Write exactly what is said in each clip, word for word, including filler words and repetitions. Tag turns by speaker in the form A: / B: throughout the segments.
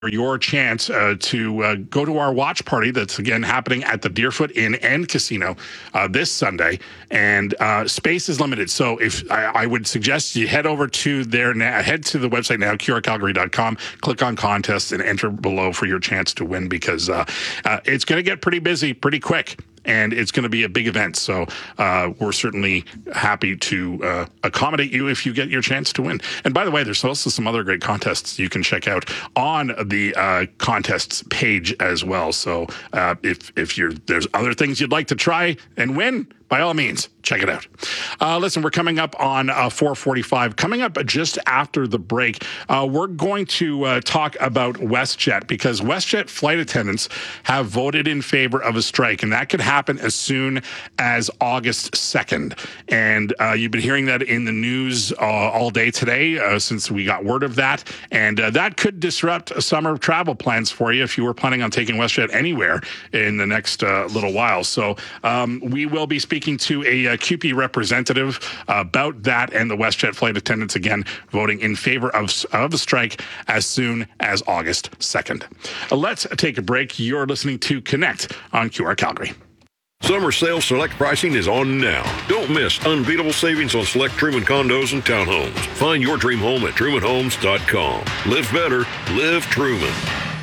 A: your chance uh, to uh, go to our watch party that's again happening at the Deerfoot Inn and Casino uh, this Sunday, and uh, space is limited. So if I, I would suggest you head over to their na- head to the website now, Q R Calgary dot com, click on contests and enter below for your chance to win, because uh, uh, it's going to get pretty busy pretty quick. And it's going to be a big event. So uh, we're certainly happy to uh, accommodate you if you get your chance to win. And by the way, there's also some other great contests you can check out on the uh, contests page as well. So uh, if if you're there's other things you'd like to try and win, by all means, check it out. Uh, listen, we're coming up on uh, four forty-five. Coming up just after the break, uh, we're going to uh, talk about WestJet, because WestJet flight attendants have voted in favor of a strike, and that could happen as soon as August second. And uh, you've been hearing that in the news uh, all day today uh, since we got word of that. And uh, that could disrupt summer travel plans for you if you were planning on taking WestJet anywhere in the next uh, little while. So um, we will be speaking to a, a C U P E representative about that and the WestJet flight attendants, again, voting in favor of, of the strike as soon as August second. Uh, let's take a break. You're listening to Connect on Q R Calgary.
B: Summer sale select pricing is on now. Don't miss unbeatable savings on select Truman condos and townhomes. Find your dream home at truman homes dot com. Live better. Live Truman.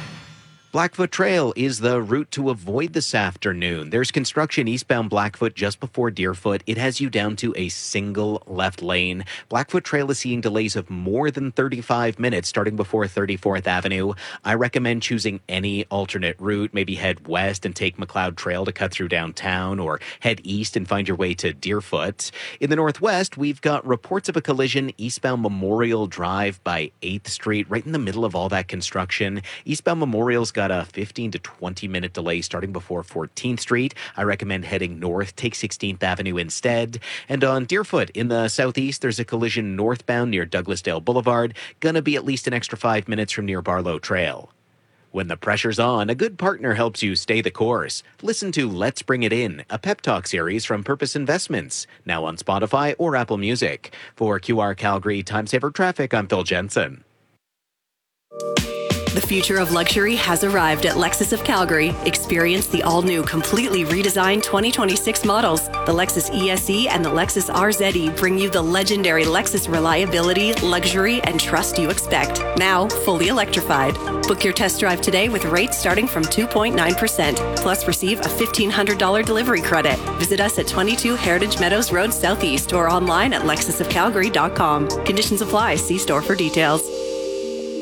C: Blackfoot Trail is the route to avoid this afternoon. There's construction eastbound Blackfoot just before Deerfoot. It has you down to a single left lane. Blackfoot Trail is seeing delays of more than thirty-five minutes starting before thirty-fourth Avenue. I recommend choosing any alternate route. Maybe head west and take McLeod Trail to cut through downtown, or head east and find your way to Deerfoot. In the northwest, we've got reports of a collision eastbound Memorial Drive by eighth Street, right in the middle of all that construction. Eastbound Memorial's got a fifteen to twenty minute delay starting before fourteenth Street. I recommend heading north. Take sixteenth Avenue instead. And on Deerfoot in the southeast, there's a collision northbound near Douglasdale Boulevard. Gonna be at least an extra five minutes from near Barlow Trail. When the pressure's on, a good partner helps you stay the course. Listen to Let's Bring It In, a pep talk series from Purpose Investments, now on Spotify or Apple Music. For Q R Calgary Time Saver Traffic, I'm Phil Jensen.
D: The future of luxury has arrived at Lexus of Calgary. Experience the all-new, completely redesigned twenty twenty-six models. The Lexus E S E and the Lexus R Z E bring you the legendary Lexus reliability, luxury, and trust you expect. Now, fully electrified. Book your test drive today with rates starting from two point nine percent. Plus, receive a fifteen hundred dollars delivery credit. Visit us at twenty-two Heritage Meadows Road Southeast or online at lexus of calgary dot com. Conditions apply. See store for details.